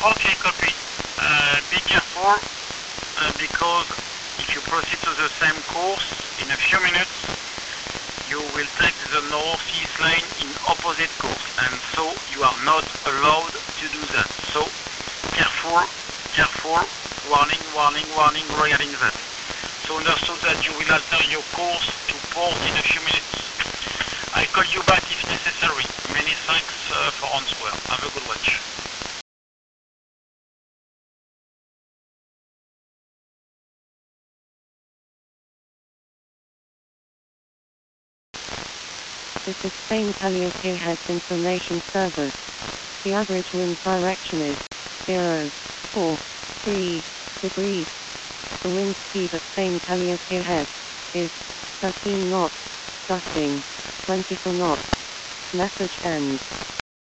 Okay, copy. Be careful because if you proceed to the same course in a few minutes, you will take the northeast lane in opposite course, and so you are not allowed to do that. So careful, careful, warning, warning, warning regarding that. So understood that you will alter your course to port in a few minutes. I'll call you back if necessary. Many thanks for answer. Have a good watch. This is Spain Calliope Heads Information Service. The average wind direction is 043 degrees. The wind speed at Spain Calliope Head is 13 knots, gusting 24 knots. Message ends.